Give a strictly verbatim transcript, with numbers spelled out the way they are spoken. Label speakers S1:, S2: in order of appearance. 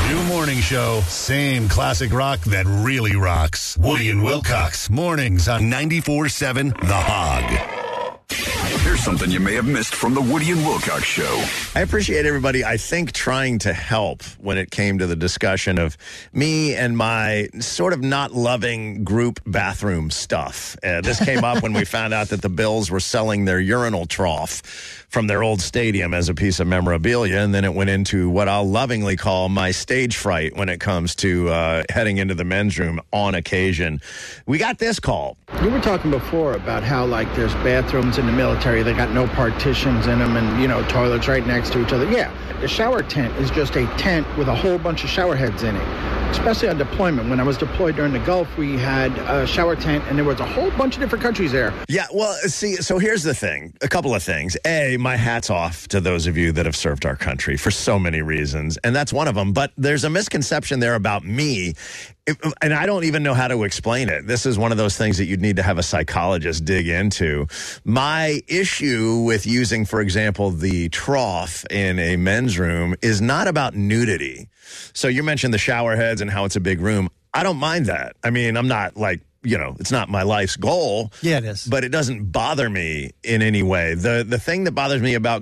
S1: New morning show, same classic rock that really rocks. Woody and Wilcox, mornings on ninety-four point seven The Hog.
S2: Here's something you may have missed from the Woody and Wilcox Show.
S3: I appreciate everybody, I think, trying to help when it came to the discussion of me and my sort of not loving group bathroom stuff. Uh, this came up when we found out that the Bills were selling their urinal trough from their old stadium as a piece of memorabilia, and then it went into what I'll lovingly call my stage fright when it comes to uh, heading into the men's room on occasion. We got this call.
S4: You were talking before about how, like, there's bathrooms in the military, they got no partitions in them and, you know, toilets right next to each other. Yeah, the shower tent is just a tent with a whole bunch of shower heads in it, especially on deployment. When I was deployed during the Gulf, we had a shower tent, and there was a whole bunch of different countries there.
S3: Yeah, well, see, so here's the thing. A couple of things. A, my hat's off to those of you that have served our country for so many reasons, and that's one of them. But there's a misconception there about me, and I don't even know how to explain it. This is one of those things that you'd need to have a psychologist dig into. My issue with using, for example, the trough in a men's room is not about nudity. So you mentioned the shower heads and how it's a big room. I don't mind that. I mean, I'm not like, you know, it's not my life's goal.
S5: Yeah, it is.
S3: But it doesn't bother me in any way. The the thing that bothers me about